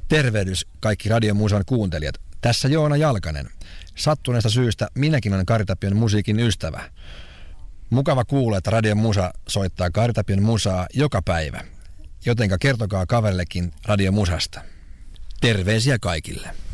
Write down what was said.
Tervehdys kaikki Radio Musan kuuntelijat. Tässä Joona Jalkanen. Sattuneesta syystä minäkin olen Karitapion musiikin ystävä. Mukava kuulla, että Radio Musa soittaa Karitapion musaa joka päivä. Jotenka kertokaa kaverillekin Radio Musasta. Terveisiä kaikille.